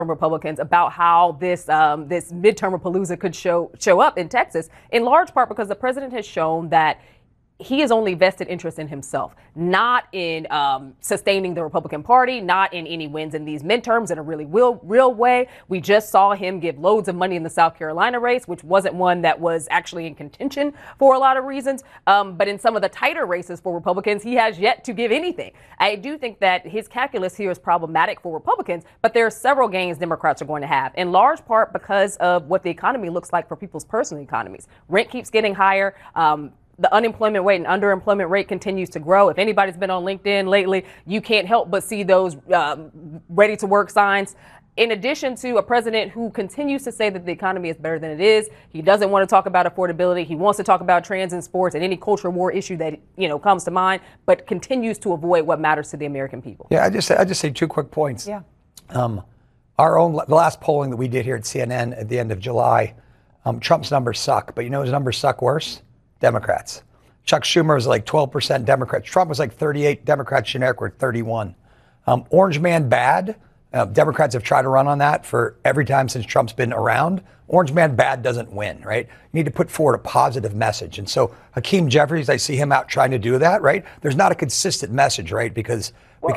from Republicans about how this midterm palooza could show up in Texas, in large part because the president has shown that he has only vested interest in himself, not in sustaining the Republican Party, not in any wins in these midterms in a really real way. We just saw him give loads of money in the South Carolina race, which wasn't one that was actually in contention for a lot of reasons. But in some of the tighter races for Republicans, he has yet to give anything. I do think that his calculus here is problematic for Republicans, but there are several gains Democrats are going to have, in large part because of what the economy looks like for people's personal economies. Rent keeps getting higher. The unemployment rate and underemployment rate continues to grow. If anybody's been on LinkedIn lately, you can't help but see those ready to work signs. In addition to a president who continues to say that the economy is better than it is, he doesn't want to talk about affordability. He wants to talk about trans and sports and any culture war issue that comes to mind, but continues to avoid what matters to the American people. Yeah, I just say two quick points. Yeah. The last polling that we did here at CNN at the end of July, Trump's numbers suck, but you know his numbers suck worse? Democrats. Chuck Schumer was like 12% Democrats. Trump was like 38. Democrats generic were 31. Orange man bad. Democrats have tried to run on that for every time since Trump's been around. Orange man bad doesn't win, right? You need to put forward a positive message. And so Hakeem Jeffries, I see him out trying to do that, right? There's not a consistent message, right? Our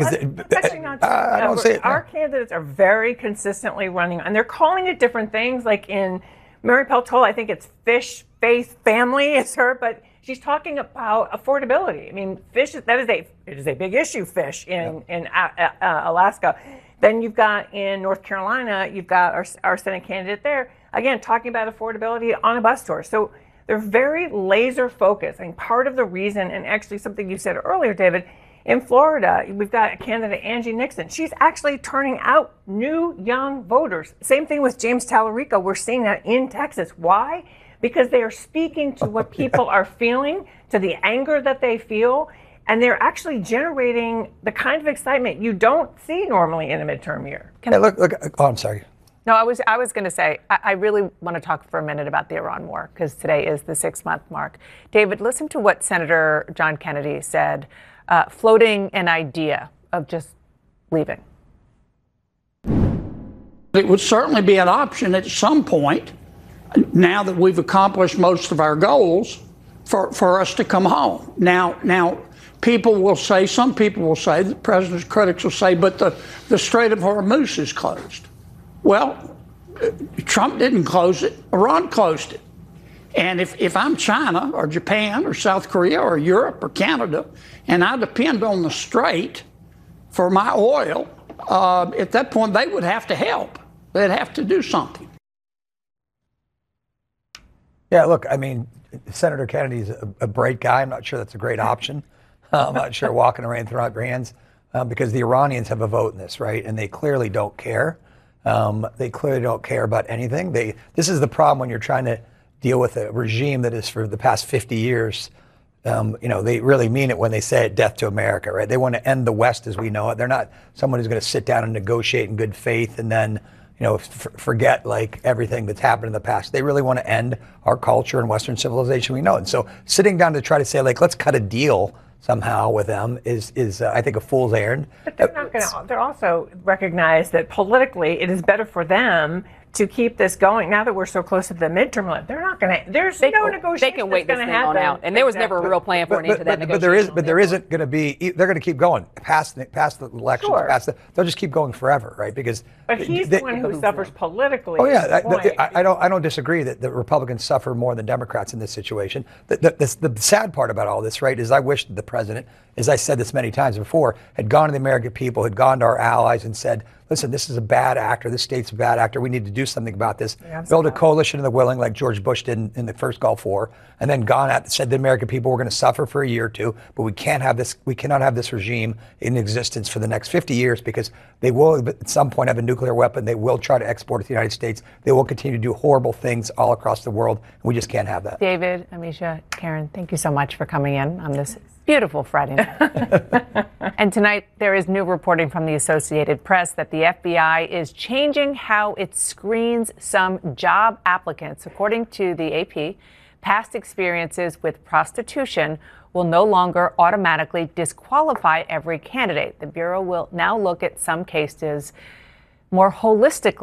candidates are very consistently running, and they're calling it different things. Like in Mary Peltola, I think it's fish, faith, family is her, but she's talking about affordability. I mean, fish, it is a big issue, fish in Alaska. Then you've got in North Carolina, you've got our Senate candidate there, again, talking about affordability on a bus tour. So they're very laser focused. I mean, part of the reason, and actually something you said earlier, David, in Florida, we've got a candidate, Angie Nixon. She's actually turning out new young voters. Same thing with James Tallarico. We're seeing that in Texas. Why? Because they are speaking to what people are feeling, to the anger that they feel, and they're actually generating the kind of excitement you don't see normally in a midterm year. I'm sorry. No, I was going to say, I really want to talk for a minute about the Iran war, because today is the 6-month mark. David, listen to what Senator John Kennedy said, floating an idea of just leaving. It would certainly be an option at some point, now that we've accomplished most of our goals, for us to come home. Now, some people will say, the president's critics will say, but the Strait of Hormuz is closed. Well, Trump didn't close it. Iran closed it. And if I'm China or Japan or South Korea or Europe or Canada, and I depend on the Strait for my oil, at that point they would have to help. They'd have to do something. Yeah, look, I mean, Senator Kennedy's a bright guy. I'm not sure that's a great option. I'm not sure walking around throwing up your hands because the Iranians have a vote in this, right? And they clearly don't care. They clearly don't care about anything. This is the problem when you're trying to deal with a regime that is for the past 50 years. They really mean it when they say death to America, right? They want to end the West as we know it. They're not someone who's going to sit down and negotiate in good faith and then forget like everything that's happened in the past. They really want to end our culture and Western civilization we know. And so sitting down to try to say like, let's cut a deal somehow with them is I think a fool's errand. But they're not going to. They're also recognize that politically it is better for them to keep this going. Now that we're so close to the midterm, they're not going to. There's no negotiation. They can wait this thing on out, and there was never a real plan for an end to that negotiation. But there isn't going to be. They're going to keep going past the elections. Sure. They'll just keep going forever, right? But he's the one who suffers politically. Oh yeah, I don't disagree that the Republicans suffer more than Democrats in this situation. The sad part about all this, right, is I wish that the president, as I said this many times before, had gone to the American people, had gone to our allies and said, listen, this is a bad actor. This state's a bad actor. We need to do something about this. Build a coalition of the willing like George Bush did in the first Gulf War, and then said to the American people, we're going to suffer for a year or two, but we cannot have this regime in existence for the next 50 years because they will at some point have a nuclear weapon. They will try to export it to the United States. They will continue to do horrible things all across the world, and we just can't have that. David, Amisha, Karen, thank you so much for coming in on this beautiful Friday night. And tonight, there is new reporting from the Associated Press that the FBI is changing how it screens some job applicants. According to the AP, past experiences with prostitution will no longer automatically disqualify every candidate. The Bureau will now look at some cases more holistically